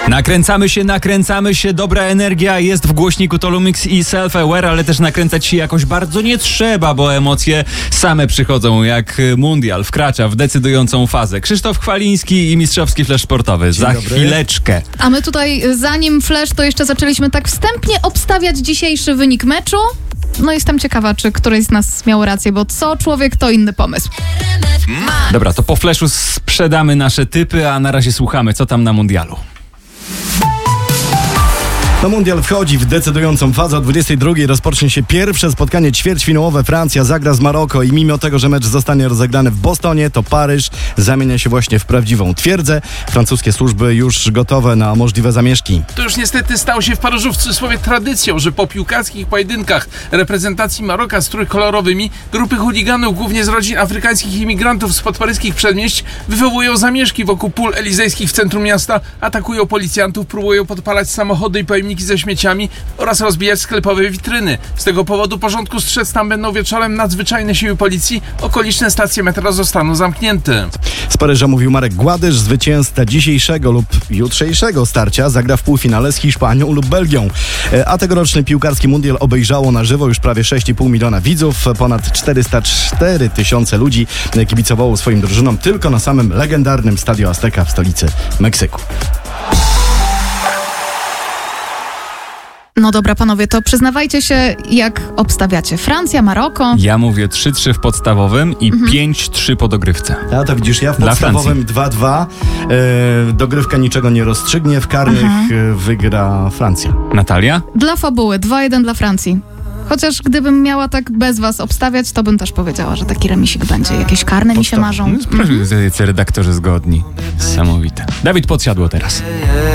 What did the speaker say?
Nakręcamy się, dobra energia jest w głośniku Tolumix i Self-Aware, ale też nakręcać się jakoś bardzo nie trzeba, bo emocje same przychodzą, jak mundial wkracza w decydującą fazę. Krzysztof Chwaliński i mistrzowski flash sportowy. Za chwileczkę. A my tutaj, zanim flash, to jeszcze zaczęliśmy tak wstępnie obstawiać dzisiejszy wynik meczu. No jestem ciekawa, czy któryś z nas miał rację, bo co człowiek, to inny pomysł. Dobra, to po flashu sprzedamy nasze typy, a na razie słuchamy, co tam na mundialu. No, mundial wchodzi w decydującą fazę. O 22 rozpocznie się pierwsze spotkanie ćwierćfinałowe. Francja zagra z Maroko i mimo tego, że mecz zostanie rozegrany w Bostonie, to Paryż zamienia się właśnie w prawdziwą twierdzę. Francuskie służby już gotowe na możliwe zamieszki. To już niestety stało się w Paryżu w cudzysłowie tradycją, że po piłkarskich pojedynkach reprezentacji Maroka z trójkolorowymi grupy chuliganów, głównie z rodzin afrykańskich imigrantów spod paryskich przedmieść, wywołują zamieszki wokół pól elizejskich w centrum miasta, atakują policjantów, próbują podpalać samochody i pojemniki ze śmieciami oraz rozbijać sklepowe witryny. Z tego powodu porządku strzec tam będą wieczorem nadzwyczajne siły policji. Okoliczne stacje metra zostaną zamknięte. Z Paryża mówił Marek Gładysz. Zwycięzca dzisiejszego lub jutrzejszego starcia zagra w półfinale z Hiszpanią lub Belgią. A tegoroczny piłkarski mundial obejrzało na żywo już prawie 6,5 miliona widzów. Ponad 404 tysiące ludzi kibicowało swoim drużynom tylko na samym legendarnym Stadio Azteca w stolicy Meksyku. No dobra, panowie, to przyznawajcie się, jak obstawiacie. Francja, Maroko. Ja mówię 3-3 w podstawowym i 5-3 po dogrywce. A to widzisz, ja w Dla podstawowym 2-2. Dogrywka niczego nie rozstrzygnie. W karnych wygra Francja. Natalia? Dla fabuły 2-1 dla Francji. Chociaż gdybym miała tak bez was obstawiać, to bym też powiedziała, że taki remisik będzie. Jakieś karne mi się marzą. Redaktorzy zgodni. Niesamowite. Dawid Podsiadło teraz.